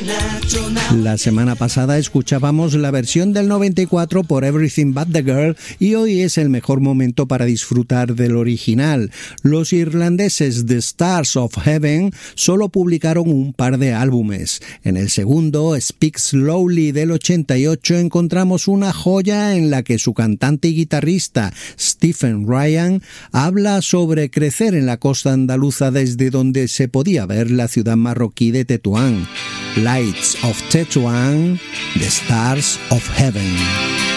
La semana pasada escuchábamos la versión del 94 por Everything But the Girl y hoy es el mejor momento para disfrutar del original. Los irlandeses The Stars of Heaven solo publicaron un par de álbumes. En el segundo, Speak Slowly del 88, encontramos una joya en la que su cantante y guitarrista Stephen Ryan habla sobre crecer en la costa andaluza desde donde se podía ver la ciudad marroquí de Tetuán. Lights of Tetuán, The Stars of Heaven.